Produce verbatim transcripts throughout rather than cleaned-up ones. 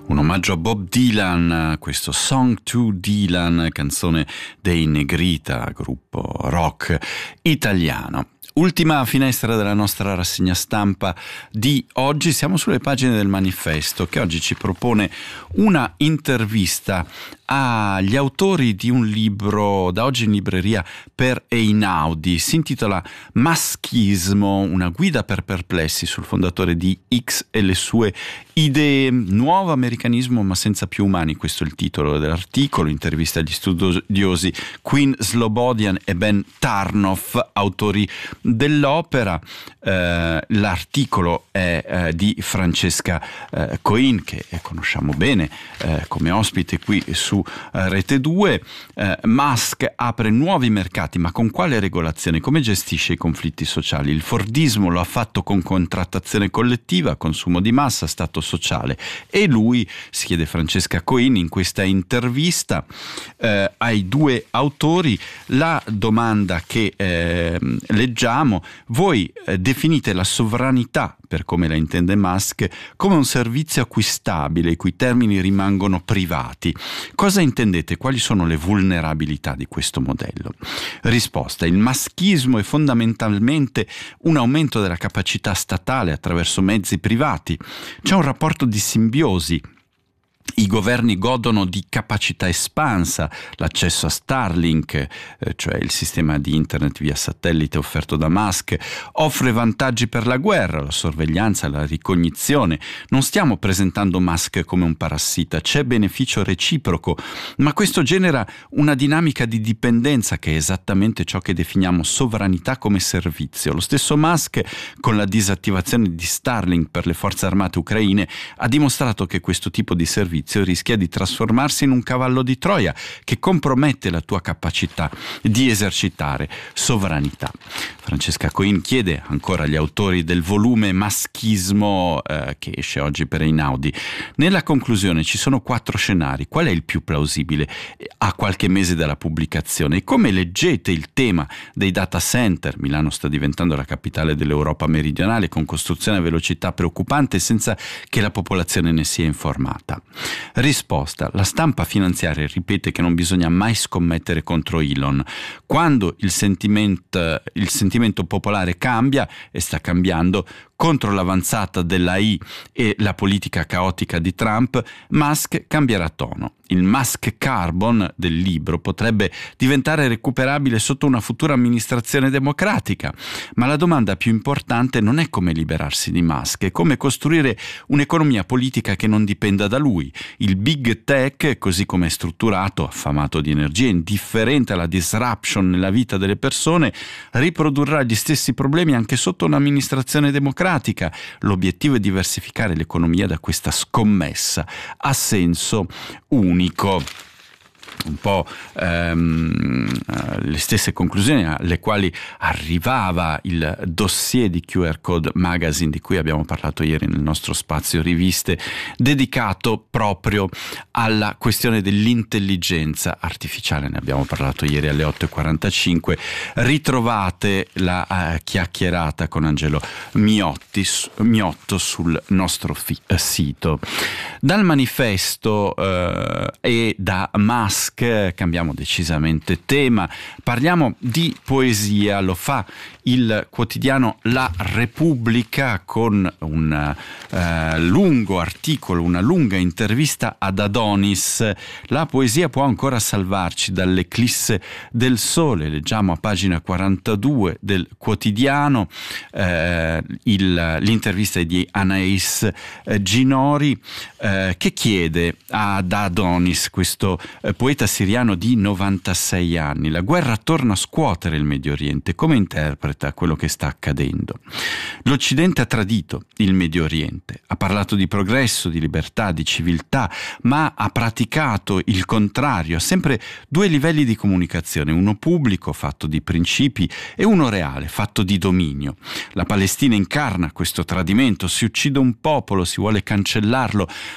Un omaggio a Bob Dylan, questo Song to Dylan, canzone dei Negrita, gruppo rock italiano. Ultima finestra della nostra rassegna stampa di oggi, siamo sulle pagine del Manifesto, che oggi ci propone una intervista agli autori di un libro da oggi in libreria per Einaudi. Si intitola Maschismo, una guida per perplessi sul fondatore di X e le sue idee. Nuovo americanismo ma senza più umani, questo è il titolo dell'articolo. Intervista agli studiosi Quinn Slobodian e Ben Tarnoff, autori dell'opera. Eh, l'articolo è eh, di Francesca eh, Coin, che conosciamo bene eh, come ospite qui su eh, Rete due. eh, Musk apre nuovi mercati, ma con quale regolazione? Come gestisce i conflitti sociali? Il Fordismo lo ha fatto con contrattazione collettiva, consumo di massa, stato sociale, e lui, si chiede Francesca Coin in questa intervista eh, ai due autori, la domanda che eh, leggiamo: voi eh, definite la sovranità, per come la intende Musk, come un servizio acquistabile i cui termini rimangono privati. Cosa intendete? Quali sono le vulnerabilità di questo modello? Risposta: il maschismo è fondamentalmente un aumento della capacità statale attraverso mezzi privati. C'è un rapporto di simbiosi. I governi godono di capacità espansa, l'accesso a Starlink, eh, cioè il sistema di internet via satellite offerto da Musk, offre vantaggi per la guerra, la sorveglianza, la ricognizione. Non stiamo presentando Musk come un parassita, c'è beneficio reciproco, ma questo genera una dinamica di dipendenza che è esattamente ciò che definiamo sovranità come servizio. Lo stesso Musk, con la disattivazione di Starlink per le forze armate ucraine, ha dimostrato che questo tipo di servizio rischia di trasformarsi in un cavallo di Troia che compromette la tua capacità di esercitare sovranità. Francesca Coin chiede ancora agli autori del volume Maschismo eh, che esce oggi per Einaudi: nella conclusione ci sono quattro scenari, qual è il più plausibile a qualche mese dalla pubblicazione? E come leggete il tema dei data center? Milano sta diventando la capitale dell'Europa meridionale, con costruzione a velocità preoccupante senza che la popolazione ne sia informata. Risposta: la stampa finanziaria ripete che non bisogna mai scommettere contro Elon. Quando il sentimento, il sentimento popolare cambia, e sta cambiando, contro l'avanzata dell'A I e la politica caotica di Trump, Musk cambierà tono. Il Musk Carbon del libro potrebbe diventare recuperabile sotto una futura amministrazione democratica, ma la domanda più importante non è come liberarsi di Musk, è come costruire un'economia politica che non dipenda da lui. Il Big Tech, così come è strutturato, affamato di energia, indifferente alla disruption nella vita delle persone, riprodurrà gli stessi problemi anche sotto un'amministrazione democratica. L'obiettivo è diversificare l'economia da questa scommessa a senso unico. Un po' ehm, le stesse conclusioni alle quali arrivava il dossier di Q R Code Magazine di cui abbiamo parlato ieri nel nostro spazio riviste, dedicato proprio alla questione dell'intelligenza artificiale. Ne abbiamo parlato ieri alle otto e quarantacinque. Ritrovate la uh, chiacchierata con Angelo Miotti, Miotto sul nostro fi- uh, sito. Dal Manifesto uh, e da Musk cambiamo decisamente tema, parliamo di poesia. Lo fa il quotidiano La Repubblica con un uh, lungo articolo, una lunga intervista ad Adonis. La poesia può ancora salvarci dall'eclisse del sole. Leggiamo a pagina quarantadue del quotidiano uh, il, l'intervista di Anais uh, Ginori uh, che chiede ad Adonis, questo uh, poeta siriano di novantasei anni: la guerra torna a scuotere il Medio Oriente, come interpreta quello che sta accadendo? L'Occidente ha tradito il Medio Oriente, ha parlato di progresso, di libertà, di civiltà, ma ha praticato il contrario. Ha sempre due livelli di comunicazione, uno pubblico fatto di principi e uno reale fatto di dominio. La Palestina incarna questo tradimento: si uccide un popolo, si vuole cancellarlo,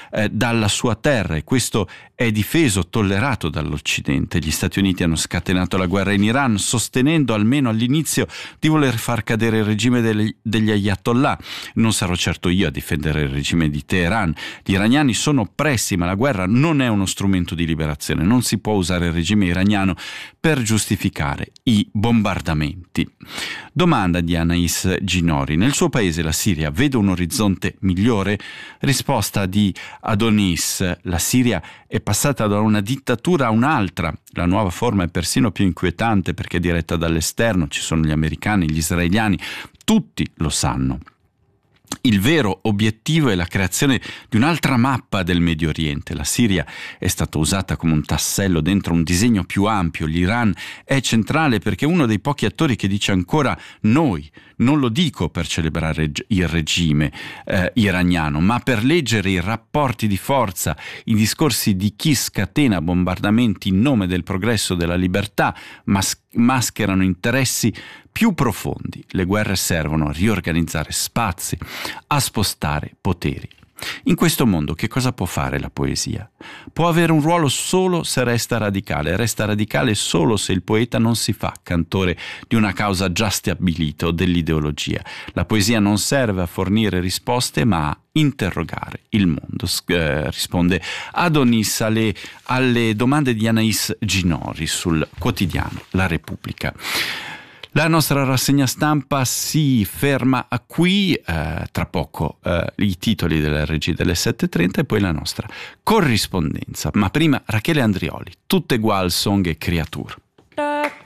eh, dalla sua terra, e questo è difeso, tollerato dall'Occidente. Gli Stati Uniti hanno scatenato la guerra in Iran, sostenendo almeno all'inizio di voler far cadere il regime degli, degli ayatollah. Non sarò certo io a difendere il regime di Teheran. Gli iraniani sono oppressi, ma la guerra non è uno strumento di liberazione. Non si può usare il regime iraniano per giustificare i bombardamenti. Domanda di Anais Ginori: nel suo paese, la Siria, vede un orizzonte migliore? Risposta di Adonis: la Siria è passata da una dittatura a un'altra. La nuova forma è persino più inquietante perché è diretta dall'esterno. Ci sono gli americani, gli israeliani, tutti lo sanno. Il vero obiettivo è la creazione di un'altra mappa del Medio Oriente. La Siria è stata usata come un tassello dentro un disegno più ampio. L'Iran è centrale perché è uno dei pochi attori che dice ancora noi. Non lo dico per celebrare il regime eh, iraniano, ma per leggere i rapporti di forza, i discorsi di chi scatena bombardamenti in nome del progresso, della libertà, mas- mascherano interessi più profondi. Le guerre servono a riorganizzare spazi, a spostare poteri. In questo mondo che cosa può fare la poesia? Può avere un ruolo solo se resta radicale, resta radicale solo se il poeta non si fa cantore di una causa già stabilita o dell'ideologia. La poesia non serve a fornire risposte ma a interrogare il mondo, eh, risponde Adonis alle, alle domande di Anais Ginori sul quotidiano La Repubblica. La nostra rassegna stampa si ferma a qui, eh, tra poco eh, i titoli della regia delle sette e trenta e poi la nostra corrispondenza. Ma prima Rachele Andrioli, tutte ugual song e creature.